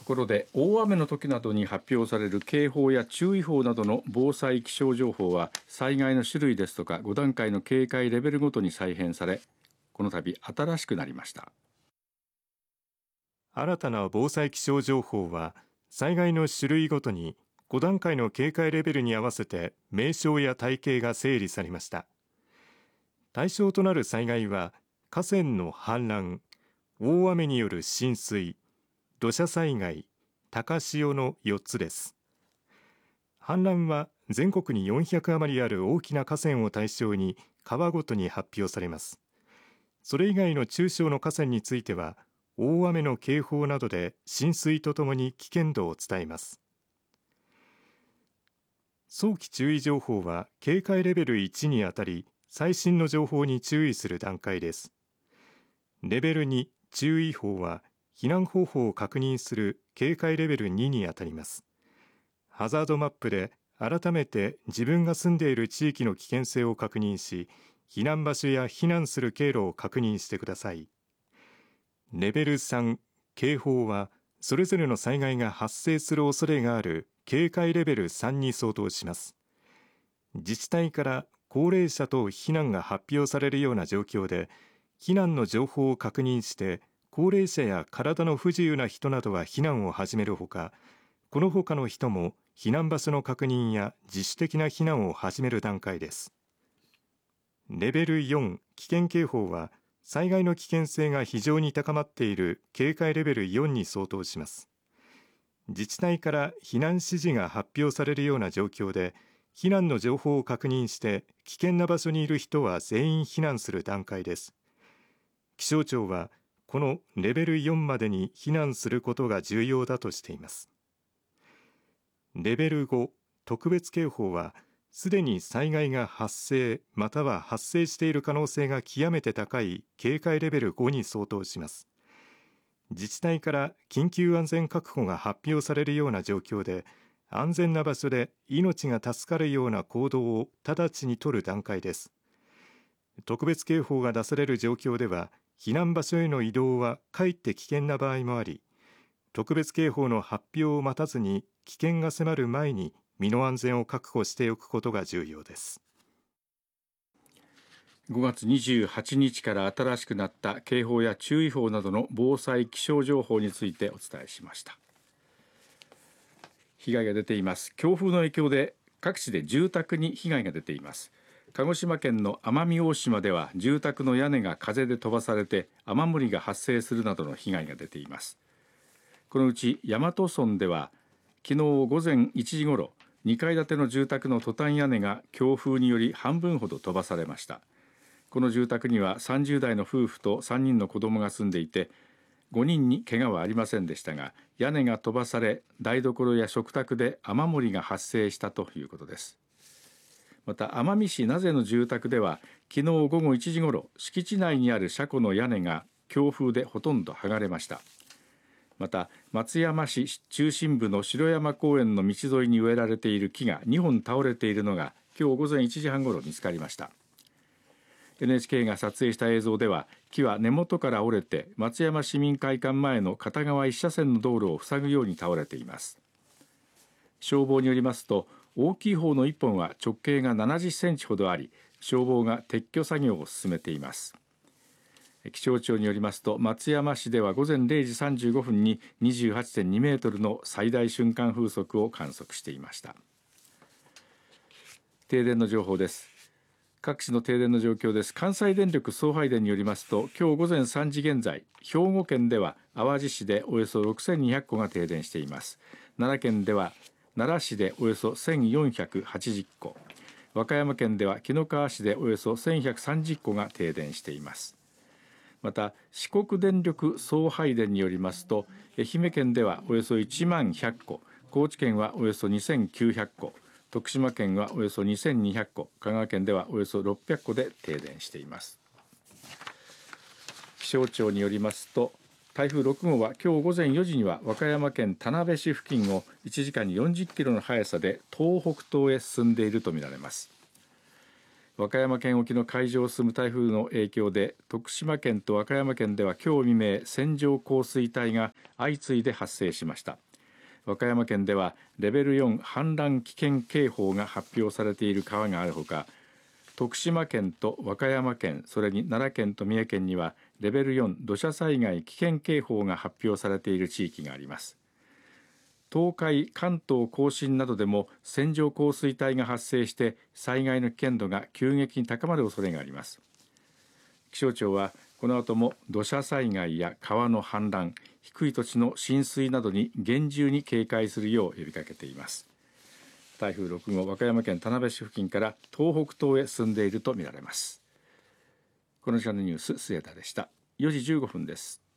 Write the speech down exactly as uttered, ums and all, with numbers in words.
ころで大雨の時などに発表される警報や注意報などの防災気象情報は災害の種類ですとかご段階の警戒レベルごとに再編され、この度新しくなりました。 新たな防災気象情報は災害の種類ごとにご段階の警戒レベルに合わせて名称や体系が整理されました。対象となる災害は河川の氾濫、大雨による浸水、土砂災害、高潮のよっつです。氾濫は全国によんひゃく余りある大きな河川を対象に川ごとに発表されます。それ以外の中小の河川については大雨の警報などで浸水とともに危険度を伝えます。早期注意情報は警戒レベルいちにあたり最新の情報に注意する段階です。レベルに注意報は避難方法を確認する警戒レベルににあたります。ハザードマップで改めて自分が住んでいる地域の危険性を確認し、避難場所や避難する経路を確認してください。レベルさん、警報はそれぞれの災害が発生する恐れがある警戒レベルさんに相当します。自治体から高齢者等避難が発表されるような状況で、避難の情報を確認して高齢者や体の不自由な人などは避難を始めるほか、この他の人も避難場所の確認や自主的な避難を始める段階です。レベルよん、危険警報は災害の危険性が非常に高まっている警戒レベルよんに相当します。自治体から避難指示が発表されるような状況で、避難の情報を確認して危険な場所にいる人は全員避難する段階です。気象庁はこのレベルよんまでに避難することが重要だとしています。レベルご、特別警報はすでに災害が発生または発生している可能性が極めて高い警戒レベルごに相当します。自治体から緊急安全確保が発表されるような状況で、安全な場所で命が助かるような行動を直ちに取る段階です。特別警報が出される状況では、避難場所への移動はかえって危険な場合もあり、特別警報の発表を待たずに危険が迫る前に身の安全を確保しておくことが重要です。 ごがつにじゅうはちにちから新しくなった警報や注意報などの防災気象情報についてお伝えしました。被害が出ています。強風の影響で各地で住宅に被害が出ています。鹿児島県の奄美大島では住宅の屋根が風で飛ばされて雨漏りが発生するなどの被害が出ています。このうち大和村では昨日午前いちじごろ、にかい建ての住宅のトタン屋根が強風により半分ほど飛ばされました。この住宅にはさんじゅうだいの夫婦とさんにんの子供が住んでいて、ごにんに怪我はありませんでしたが、屋根が飛ばされ台所や食卓で雨漏りが発生したということです。また奄美市名瀬の住宅では昨日午後いちじごろ、敷地内にある車庫の屋根が強風でほとんど剥がれました。また松山市中心部の城山公園の道沿いに植えられている木がにほん倒れているのが今日午前いちじはんごろ見つかりました。 エヌエイチケー が撮影した映像では、木は根元から折れて松山市民会館前の片側いっしゃせんの道路を塞ぐように倒れています。消防によりますと、大きい方のいっぽんは直径がななじゅっセンチほどあり、消防が撤去作業を進めています。気象庁によりますと、松山市では午前れいじさんじゅうごふんに にじゅうはちてんにメートルの最大瞬間風速を観測していました。停電の情報です。各地の停電の状況です。関西電力送配電によりますと、今日午前さんじ現在、兵庫県では淡路市でおよそろくせんにひゃっこが停電しています。奈良県では奈良市でおよそせんよんひゃくはちじゅっこ、和歌山県では紀の川市でおよそせんひゃくさんじゅっこが停電しています。また四国電力送配電によりますと、愛媛県ではおよそいちまんひゃっこ、高知県はおよそにせんきゅうひゃっこ、徳島県はおよそにせんにひゃっこ、香川県ではおよそろっぴゃっこで停電しています。気象庁によりますと、台風ろくごうは今日午前よじには和歌山県田辺市付近をいちじかんによんじゅっキロの速さで東北東へ進んでいるとみられます。 和歌山県沖の海上を進む台風の影響で徳島県と和歌山県では今日未明線状降水帯が相次いで発生しました。和歌山県ではレベルよん氾濫危険警報が発表されている川があるほか、徳島県と和歌山県、それに奈良県と三重県にはレベルよん土砂災害危険警報が発表されている地域があります。東海、関東甲信などでも線状降水帯が発生して災害の危険度が急激に高まる恐れがあります。気象庁はこの後も土砂災害や川の氾濫、低い土地の浸水などに厳重に警戒するよう呼びかけています。台風ろく号、和歌山県田辺市付近から東北東へ進んでいるとみられます。この時間のニュース、末田でした。よじじゅうごふんです。